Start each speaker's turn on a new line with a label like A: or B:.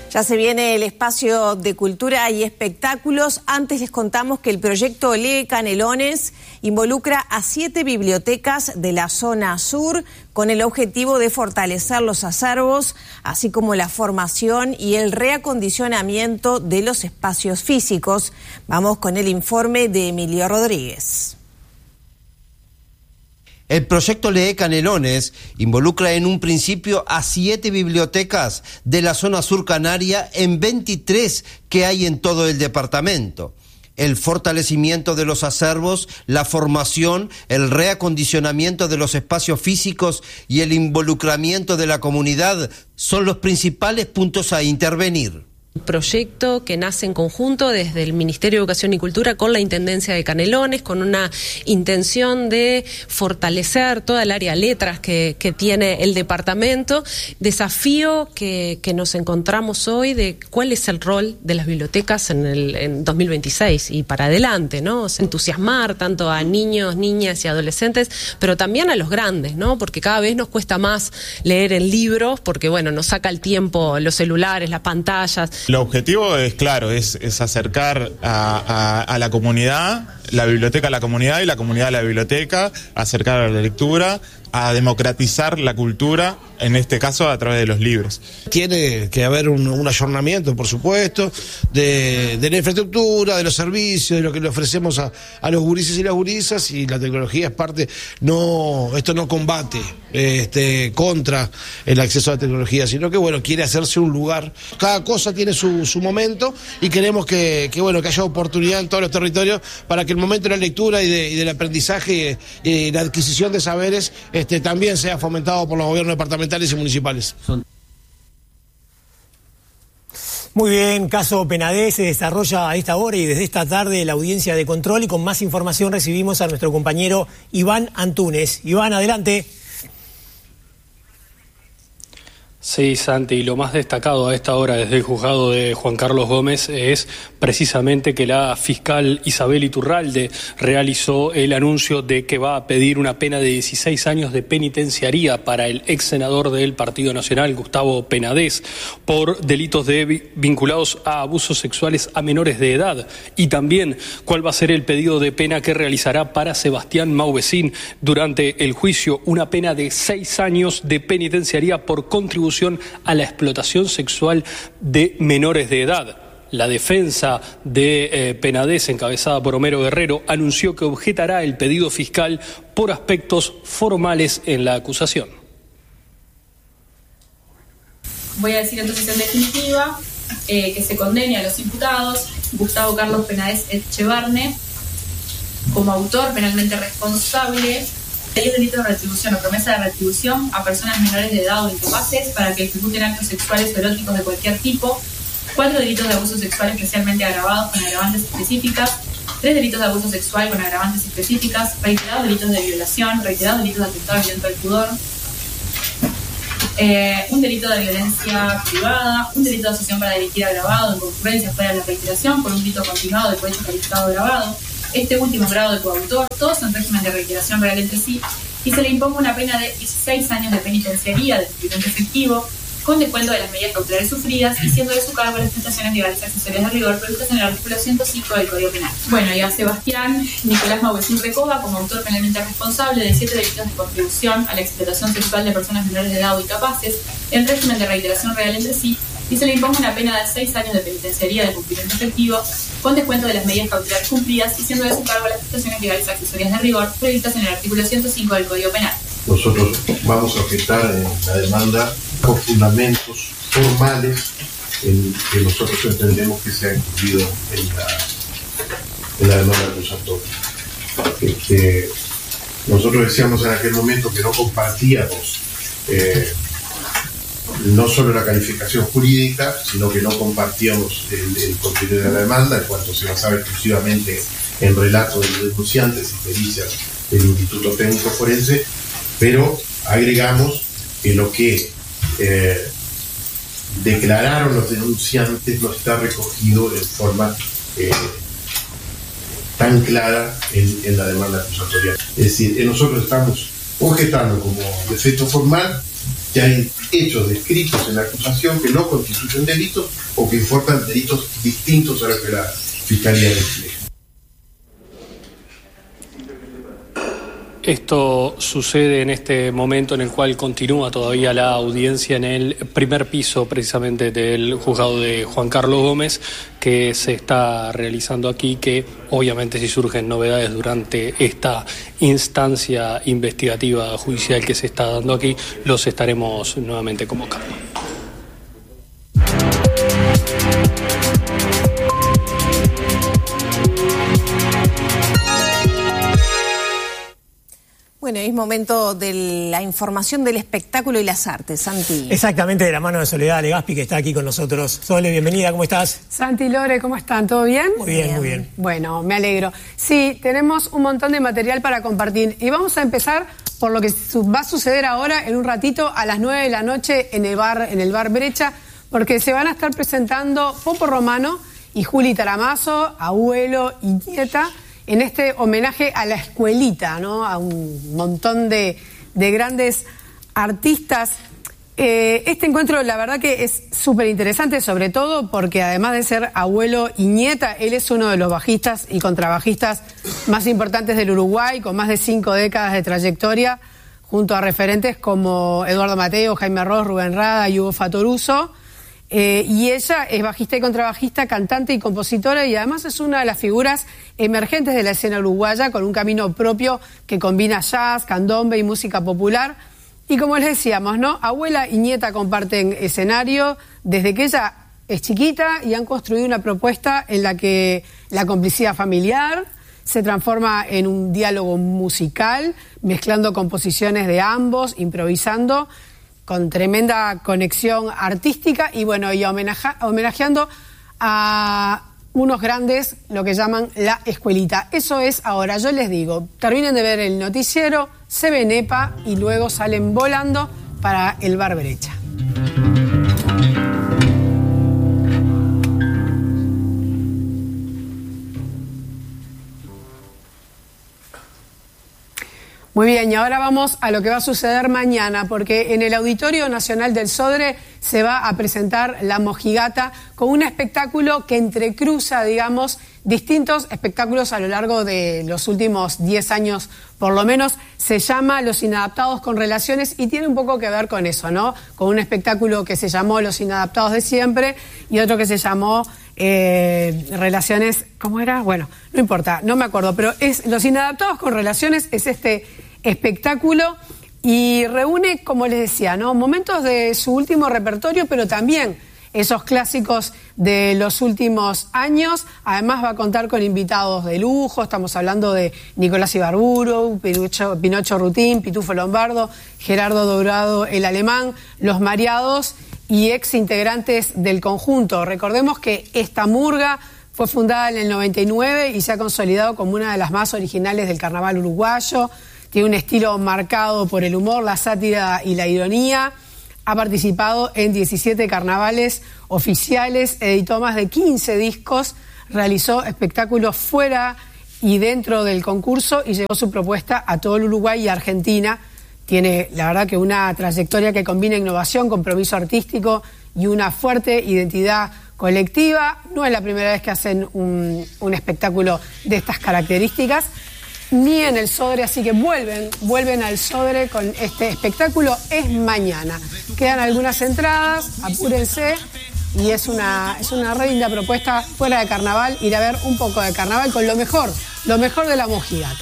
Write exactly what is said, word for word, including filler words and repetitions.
A: Ya se viene el espacio de cultura y espectáculos. Antes les contamos que el proyecto Lee Canelones involucra a siete bibliotecas de la zona sur con el objetivo de fortalecer los acervos, así como la formación y el reacondicionamiento de los espacios físicos. Vamos con el informe de Emilio Rodríguez.
B: El proyecto Lee Canelones involucra en un principio a siete bibliotecas de la zona sur canaria en veintitrés que hay en todo el departamento. El fortalecimiento de los acervos, la formación, el reacondicionamiento de los espacios físicos y el involucramiento de la comunidad son los principales puntos a intervenir.
C: Proyecto que nace en conjunto desde el Ministerio de Educación y Cultura con la Intendencia de Canelones, con una intención de fortalecer toda el área letras que, que tiene el departamento. Desafío que, que nos encontramos hoy de cuál es el rol de las bibliotecas en el en dos mil veintiséis y para adelante, ¿no? O sea, entusiasmar tanto a niños, niñas y adolescentes, pero también a los grandes, ¿no? Porque cada vez nos cuesta más leer en libros, porque bueno, nos saca el tiempo los celulares, las pantallas.
D: El objetivo es claro, es, es acercar a, a, a la comunidad, la biblioteca a la comunidad y la comunidad a la biblioteca, acercar a la lectura, a democratizar la cultura, en este caso a través de los libros.
E: Tiene que haber un, un ayornamiento, por supuesto, de, de la infraestructura, de los servicios, de lo que le ofrecemos a, a los gurises y las gurisas, y la tecnología es parte, no, esto no combate este, contra el acceso a la tecnología, sino que bueno, quiere hacerse un lugar. Cada cosa tiene su, su momento y queremos que, que, bueno, que haya oportunidad en todos los territorios para que el momento de la lectura y, de, y del aprendizaje y, y la adquisición de saberes Este, también sea fomentado por los gobiernos departamentales y municipales.
F: Muy bien, caso Penadez se desarrolla a esta hora y desde esta tarde la audiencia de control, y con más información recibimos a nuestro compañero Iván Antúnez. Iván, adelante.
G: Sí, Santi, y lo más destacado a esta hora desde el juzgado de Juan Carlos Gómez es precisamente que la fiscal Isabel Iturralde realizó el anuncio de que va a pedir una pena de dieciséis años de penitenciaría para el ex senador del Partido Nacional, Gustavo Penadez, por delitos de, vinculados a abusos sexuales a menores de edad, y también cuál va a ser el pedido de pena que realizará para Sebastián Mauvecín durante el juicio, una pena de seis años de penitenciaría por contribución a la explotación sexual de menores de edad. La defensa de eh, Penadez, encabezada por Homero Guerrero, anunció que objetará el pedido fiscal por aspectos formales en la acusación.
H: Voy a decir entonces en definitiva eh, que se condene a los imputados Gustavo Carlos Penadez Echevarne como autor penalmente responsable diez delitos de retribución o promesa de retribución a personas menores de edad o incapaces para que ejecuten actos sexuales o eróticos de cualquier tipo, cuatro delitos de abuso sexual especialmente agravados con agravantes específicas, tres delitos de abuso sexual con agravantes específicas, reiterados delitos de violación, reiterados delitos de atentado violento al pudor, eh, un delito de violencia privada, un delito de asociación para delinquir agravado en concurrencia fuera de la reiteración por un delito continuado de cohecho calificado agravado, este último grado de coautor, todos en régimen de reiteración real entre sí, y se le imponga una pena de dieciséis años de penitenciaría de cumplimiento efectivo, con descuento de las medidas cautelares sufridas y siendo de su cargo las prestaciones legales accesorias de rigor previstas en el artículo ciento cinco del Código Penal. Bueno, y a Sebastián Nicolás Mauvecín Recoba como autor penalmente responsable de siete delitos de contribución a la explotación sexual de personas menores de edad o incapaces en régimen de reiteración real entre sí, y se le imponga una pena de seis años de penitenciaría de cumplimiento efectivo, con descuento de las medidas cautelares cumplidas y siendo de su cargo las prestaciones legales accesorias de rigor previstas en el artículo ciento cinco del Código Penal.
I: Nosotros vamos a objetar en la demanda con fundamentos formales en que nosotros entendemos que se ha incluido en la, en la demanda acusatoria. Este, nosotros decíamos en aquel momento que no compartíamos eh, no solo la calificación jurídica, sino que no compartíamos el, el contenido de la demanda, en cuanto se basaba exclusivamente en relatos de los denunciantes y pericias del Instituto Técnico Forense, pero agregamos que lo que eh, declararon los denunciantes no está recogido en forma eh, tan clara en, en la demanda acusatoria. Es decir, nosotros estamos objetando como defecto formal que hay hechos descritos en la acusación que no constituyen delitos o que informan delitos distintos a los que la Fiscalía refleja.
G: Esto sucede en este momento en el cual continúa todavía la audiencia en el primer piso precisamente del juzgado de Juan Carlos Gómez, que se está realizando aquí, que obviamente si surgen novedades durante esta instancia investigativa judicial que se está dando aquí, los estaremos nuevamente convocando.
A: Bueno, es momento de la información del espectáculo y las artes, Santi.
F: Exactamente, de la mano de Soledad Legaspi, que está aquí con nosotros. Sole, bienvenida, ¿cómo estás?
J: Santi, Lore, ¿cómo están? ¿Todo bien?
F: Muy bien, muy bien.
J: Bueno, me alegro. Sí, tenemos un montón de material para compartir y vamos a empezar por lo que va a suceder ahora en un ratito a las nueve de la noche en el bar, en el bar Brecha, porque se van a estar presentando Popo Romano y Juli Taramazo, abuelo y nieta, en este homenaje a la escuelita, ¿no? A un montón de, de grandes artistas. Eh, este encuentro, la verdad que es súper interesante, sobre todo porque además de ser abuelo y nieta, él es uno de los bajistas y contrabajistas más importantes del Uruguay, con más de cinco décadas de trayectoria, junto a referentes como Eduardo Mateo, Jaime Ross, Rubén Rada y Hugo Fatoruso. Eh, y ella es bajista y contrabajista, cantante y compositora, y además es una de las figuras emergentes de la escena uruguaya, con un camino propio que combina jazz, candombe y música popular. Y como les decíamos, ¿no? Abuela y nieta comparten escenario desde que ella es chiquita y han construido una propuesta en la que la complicidad familiar se transforma en un diálogo musical, mezclando composiciones de ambos, improvisando, con tremenda conexión artística y bueno, y homenaje, homenajeando a unos grandes, lo que llaman la escuelita. Eso es ahora, yo les digo, terminen de ver el noticiero, se ven EPA y luego salen volando para el bar Brecha. Muy bien, y ahora vamos a lo que va a suceder mañana, porque en el Auditorio Nacional del Sodre se va a presentar La Mojigata con un espectáculo que entrecruza, digamos, distintos espectáculos a lo largo de los últimos diez años, por lo menos. Se llama Los Inadaptados con Relaciones y tiene un poco que ver con eso, ¿no? Con un espectáculo que se llamó Los Inadaptados de Siempre y otro que se llamó eh, Relaciones, ¿cómo era? Bueno, no importa, no me acuerdo, pero es Los Inadaptados con Relaciones es este espectáculo y reúne, como les decía, ¿no? Momentos de su último repertorio, pero también esos clásicos de los últimos años. Además va a contar con invitados de lujo, estamos hablando de Nicolás Ibarburu, Pinocho, Pinocho Rutín, Pitufo Lombardo, Gerardo Dorado, el Alemán, Los Mareados y ex integrantes del conjunto. Recordemos que esta murga fue fundada en el noventa y nueve y se ha consolidado como una de las más originales del carnaval uruguayo. Tiene un estilo marcado por el humor, la sátira y la ironía. Ha participado en diecisiete carnavales oficiales, editó más de quince discos, realizó espectáculos fuera y dentro del concurso y llevó su propuesta a todo el Uruguay y Argentina. Tiene, la verdad, que una trayectoria que combina innovación, compromiso artístico y una fuerte identidad colectiva. No es la primera vez que hacen un, un espectáculo de estas características, ni en el Sodre, así que vuelven, vuelven al Sodre con este espectáculo. Es mañana. Quedan algunas entradas, apúrense, y es una, es una re linda propuesta fuera de carnaval, ir a ver un poco de carnaval con lo mejor, lo mejor de La Mojigata.